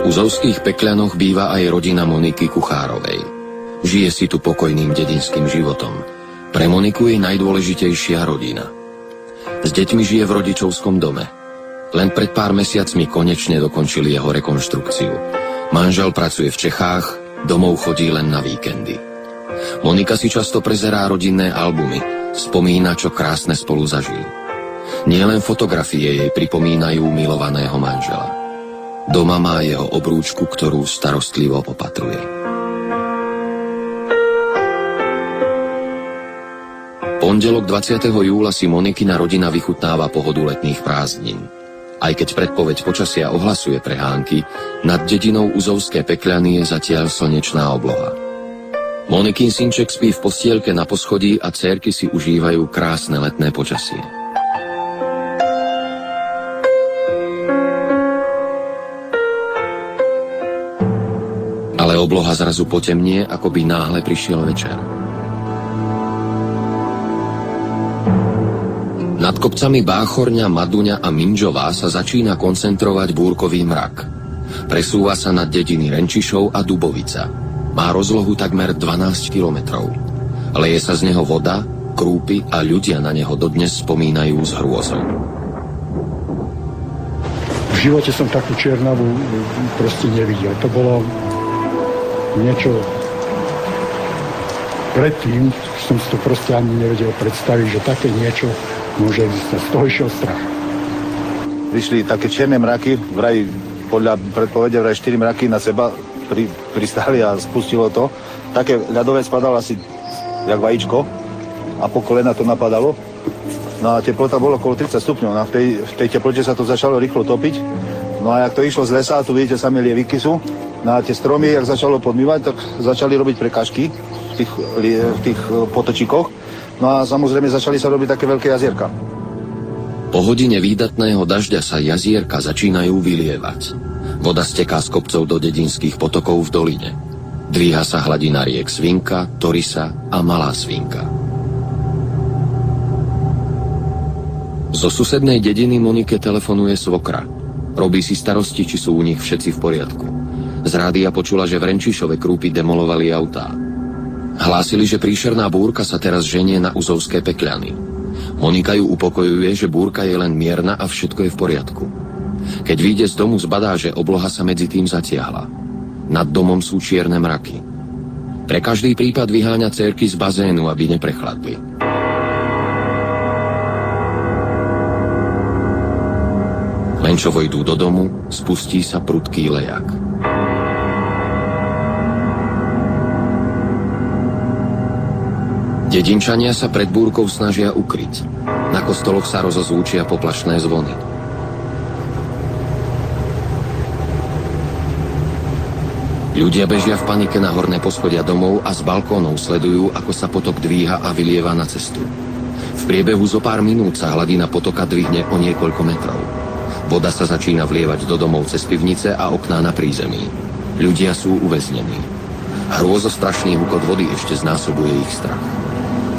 Uzovských Pekľanoch býva aj rodina Moniky Kuchárovej. Žije si tu pokojným dedinským životom. Pre Moniku je najdôležitejšia rodina. S deťmi žije v rodičovskom dome. Len pred pár mesiacmi konečne dokončili jeho rekonštrukciu. Manžel pracuje v Čechách, domov chodí len na víkendy. Monika si často prezerá rodinné albumy, spomína, čo krásne spolu zažili. Nielen fotografie jej pripomínajú milovaného manžela. Doma má jeho obrúčku, ktorú starostlivo opatruje. Pondelok 20. júla si Monikina rodina vychutnáva pohodu letných prázdnin. Aj keď predpoveď počasia ohlasuje prehánky, nad dedinou Uzovské Pekľany je zatiaľ slnečná obloha. Monikin synček spí v postielke na poschodí a dcérky si užívajú krásne letné počasie. Ale obloha zrazu potemnie, ako by náhle prišiel večer. Nad kopcami Báchorňa, Maduňa a Mindžová sa začína koncentrovať búrkový mrak. Presúva sa nad dediny Renčišov a Dubovica. Má rozlohu takmer 12 kilometrov. Leje sa z neho voda, krúpy a ľudia na neho dodnes spomínajú s hrôzou. V živote som takú čiernavu proste nevidel. To bolo niečo... Predtým som si to proste ani nevedel predstaviť, že také niečo môže existovať. Z toho išiel strach. Vyšli také čierne mraky, vraj podľa predpovede vraj 4 mraky na seba pristali a spustilo to. Také ľadové spadalo asi jak vajíčko a po kolena to napadalo. No a teplota bolo okolo 30 stupňov. No v tej teplote sa to začalo rýchlo topiť. No a jak to išlo z lesa, tu vidíte, samé lieviky sú. No a tie stromy, jak začalo podmývať, tak začali robiť prekážky v tých potočíkoch. No a samozrejme začali sa robiť také veľké jazierka. Po hodine výdatného dažďa sa jazierka začínajú vylievať. Voda steká z kopcov do dedinských potokov v doline. Dvíha sa hladina riek Svinka, Torisa a Malá Svinka. Zo susednej dediny Monike telefonuje svokra. Robí si starosti, či sú u nich všetci v poriadku. Z rádia počula, že v Renčišove krúpy demolovali autá. Hlásili, že príšerná búrka sa teraz ženie na Uzovské Pekľany. Monika ju upokojuje, že búrka je len mierna a všetko je v poriadku. Keď vyjde z domu, zbadá, že obloha sa medzi tým zatiahla. Nad domom sú čierne mraky. Pre každý prípad vyháňa dcérky z bazénu, aby neprechladli. Len čo vojdú do domu, spustí sa prudký lejak. Dedinčania sa pred búrkou snažia ukryť. Na kostoloch sa rozozvučia poplašné zvony. Ľudia bežia v panike na horné poschodia domov a z balkónov sledujú, ako sa potok dvíha a vylieva na cestu. V priebehu zo pár minút sa hladina potoka dvihne o niekoľko metrov. Voda sa začína vlievať do domov cez pivnice a okná na prízemí. Ľudia sú uväznení. Hrôzostrašný hukot vody ešte znásobuje ich strach.